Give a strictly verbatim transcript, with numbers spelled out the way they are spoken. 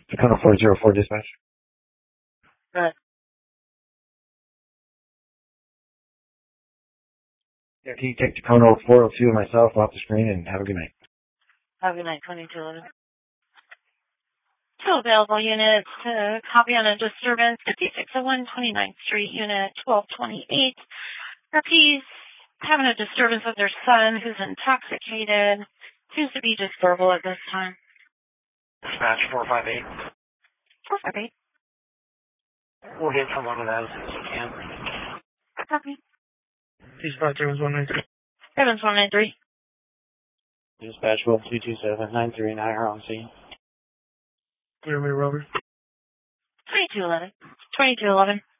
Tacoma four zero four dispatch. Right. Yeah, can you take Tacoma four oh two and myself off the screen and have a good night? Have a good night, twenty-two eleven. Two available units to copy on a disturbance, fifty-six oh one twenty-ninth Street, Unit twelve twenty-eight. Repeat, having a disturbance with their son who's intoxicated. Seems to be just verbal at this time. Dispatch four five eight. four five eight. We'll get from one of those if we can. Copy. Dispatch Evans one nine three. Evans one nine three. Dispatch Wolf two two seven nine three nine are on scene. Clear me, Robert. twenty-two eleven. twenty-two eleven.